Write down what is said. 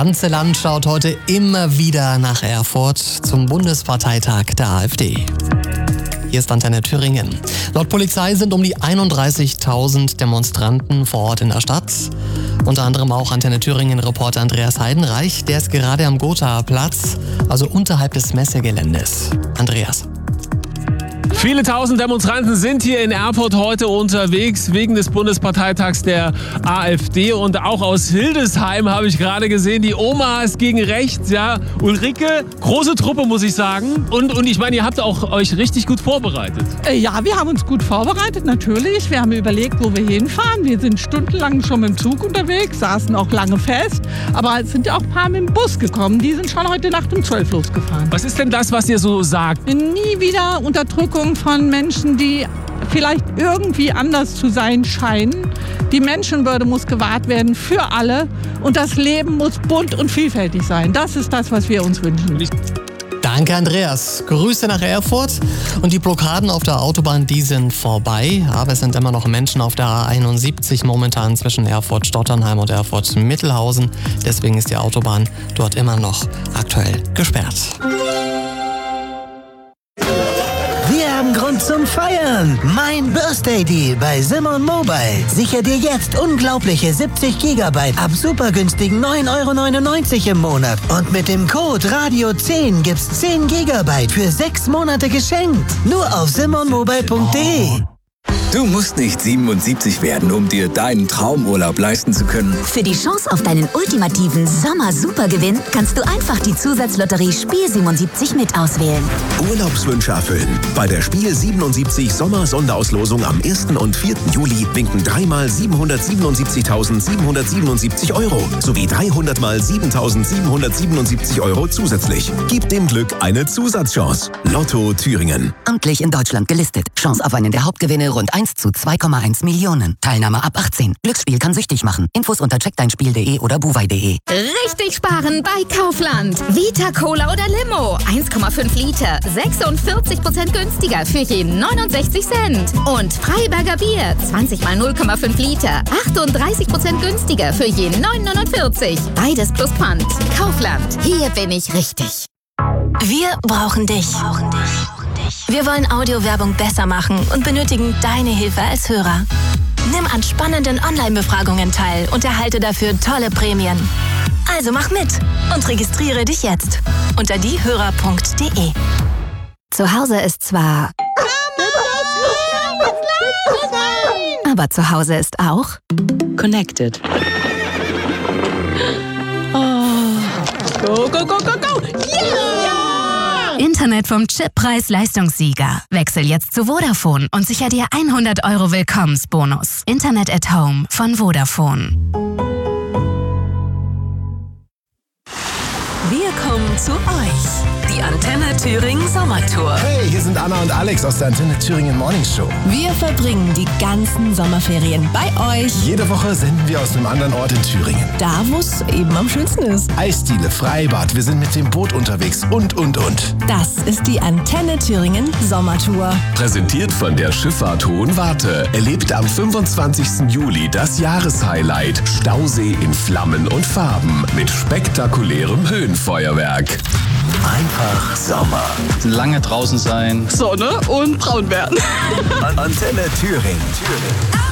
ganze Land schaut heute immer wieder nach Erfurt zum Bundesparteitag der AfD. Hier ist Antenne Thüringen. Laut Polizei sind um die 31.000 Demonstranten vor Ort in der Stadt. Unter anderem auch Antenne Thüringen-Reporter Andreas Heidenreich. Der ist gerade am Gothaer Platz, also unterhalb des Messegeländes. Andreas. Viele tausend Demonstranten sind hier in Erfurt heute unterwegs wegen des Bundesparteitags der AfD. Und auch aus Hildesheim habe ich gerade gesehen, die Omas gegen rechts. Ja, Ulrike, große Truppe, muss ich sagen. Und ich meine, ihr habt auch euch richtig gut vorbereitet. Ja, wir haben uns gut vorbereitet, natürlich. Wir haben überlegt, wo wir hinfahren. Wir sind stundenlang schon mit dem Zug unterwegs, saßen auch lange fest. Aber es sind ja auch ein paar mit dem Bus gekommen. Die sind schon heute Nacht um 12 losgefahren. Was ist denn das, was ihr so sagt? Nie wieder Unterdrückung von Menschen, die vielleicht irgendwie anders zu sein scheinen. Die Menschenwürde muss gewahrt werden für alle und das Leben muss bunt und vielfältig sein. Das ist das, was wir uns wünschen. Danke, Andreas. Grüße nach Erfurt. Und die Blockaden auf der Autobahn, die sind vorbei. Aber es sind immer noch Menschen auf der A71 momentan zwischen Erfurt-Stotternheim und Erfurt-Mittelhausen. Deswegen ist die Autobahn dort immer noch aktuell gesperrt. Wir haben Grund zum Feiern. Mein Birthday Deal bei Simon Mobile. Sicher dir jetzt unglaubliche 70 GB ab super günstigen 9,99 € im Monat. Und mit dem Code Radio10 gibt's 10 GB für 6 Monate geschenkt. Nur auf simonmobile.de. Du musst nicht 77 werden, um dir deinen Traumurlaub leisten zu können. Für die Chance auf deinen ultimativen Sommer-Supergewinn kannst du einfach die Zusatzlotterie Spiel 77 mit auswählen. Urlaubswünsche erfüllen. Bei der Spiel 77 Sommer-Sonderauslosung am 1. und 4. Juli winken 3 mal 777.777 € sowie 300 mal 7.777 € zusätzlich. Gib dem Glück eine Zusatzchance. Lotto Thüringen. Amtlich in Deutschland gelistet. Chance auf einen der Hauptgewinne rund 1 zu 2,1 Millionen. Teilnahme ab 18. Glücksspiel kann süchtig machen. Infos unter checkdeinspiel.de oder buwei.de. Richtig sparen bei Kaufland. Vita Cola oder Limo. 1,5 Liter. 46% günstiger für jeden 69 Cent. Und Freiberger Bier. 20 mal 0,5 Liter. 38% günstiger für jeden 9,49. Beides plus Pfand. Kaufland. Hier bin ich richtig. Wir brauchen dich. Wir wollen Audiowerbung besser machen und benötigen deine Hilfe als Hörer. Nimm an spannenden Online-Befragungen teil und erhalte dafür tolle Prämien. Also mach mit und registriere dich jetzt unter diehörer.de. Zu Hause ist zwar... Aber zu Hause ist auch... Connected. Go, go, go, go, go! Yeah! Internet vom Chip-Preis-Leistungssieger. Wechsel jetzt zu Vodafone und sicher dir 100 € Willkommensbonus. Internet at Home von Vodafone. Wir kommen zu euch. Die Antenne Thüringen Sommertour. Hey, hier sind Anna und Alex aus der Antenne Thüringen Morning Show. Wir verbringen die ganzen Sommerferien bei euch. Jede Woche senden wir aus einem anderen Ort in Thüringen. Da, wo es eben am schönsten ist. Eisdiele, Freibad, wir sind mit dem Boot unterwegs und. Das ist die Antenne Thüringen Sommertour. Präsentiert von der Schifffahrt Hohenwarte. Erlebt am 25. Juli das Jahreshighlight Stausee in Flammen und Farben mit spektakulärem Höhenfeuerwerk. Einfach Sommer. Lange draußen sein. Sonne und braun werden. Antenne Thüringen.